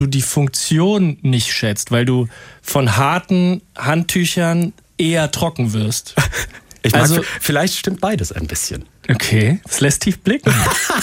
du die Funktion nicht schätzt, weil du von harten Handtüchern eher trocken wirst. Ich mag, also, vielleicht stimmt beides ein bisschen. Okay, das lässt tief blicken.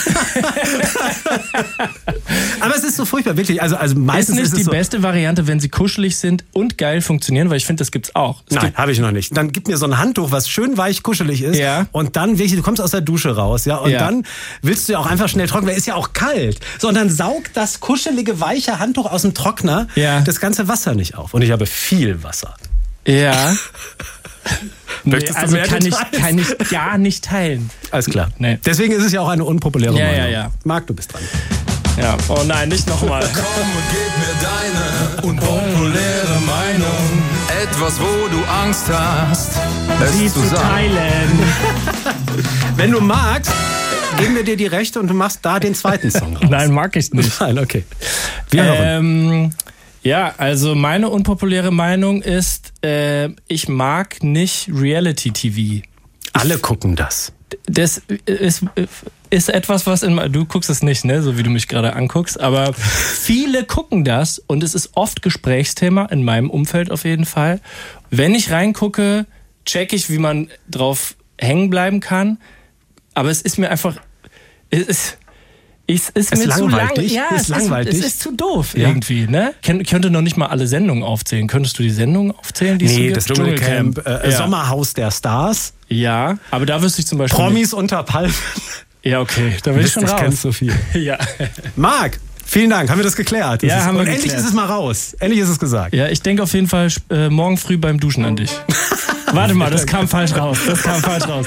Aber es ist so furchtbar, wirklich. Also meistens ist nicht die beste Variante, wenn sie kuschelig sind und geil funktionieren, weil ich finde, das gibt's auch. Nein, habe ich noch nicht. Dann gib mir so ein Handtuch, was schön weich kuschelig ist. Ja. Und dann wirklich, du kommst aus der Dusche raus, ja. Und dann willst du ja auch einfach schnell trocknen, weil es ist ja auch kalt. So, und dann saugt das kuschelige, weiche Handtuch aus dem Trockner das ganze Wasser nicht auf. Und ich habe viel Wasser. Ja. Nee, also kann ich gar nicht teilen. Alles klar. Nee. Deswegen ist es ja auch eine unpopuläre Meinung. Ja. Marc, du bist dran. Ja. Oh nein, nicht nochmal. Komm und gib mir deine unpopuläre Meinung. Etwas, wo du Angst hast, sie zu teilen. Wenn du magst, geben wir dir die Rechte und du machst da den zweiten Song raus. Nein, mag ich nicht. Nein, okay. Wir hören. Ja, also meine unpopuläre Meinung ist, ich mag nicht Reality-TV. Alle gucken das. Das ist etwas, was du guckst es nicht, ne, so wie du mich gerade anguckst, aber viele gucken das und es ist oft Gesprächsthema, in meinem Umfeld auf jeden Fall. Wenn ich reingucke, check ich, wie man drauf hängen bleiben kann, aber es ist mir einfach... Es ist mir langweilig. Zu lang. Ja, ist langweilig. Es ist zu doof irgendwie, ne? Könnte noch nicht mal alle Sendungen aufzählen. Könntest du die Sendungen aufzählen, die es so gibt? Das Dschungelcamp, Sommerhaus der Stars. Ja, aber da wüsste ich zum Beispiel Promis unter Palmen. Ja, okay, da will ich schon raus. Ich kennst so viel. Ja. Marc, vielen Dank, haben wir das geklärt? Haben wir geklärt. Endlich ist es mal raus. Endlich ist es gesagt. Ja, ich denke auf jeden Fall morgen früh beim Duschen an dich. Warte mal, das kam falsch raus.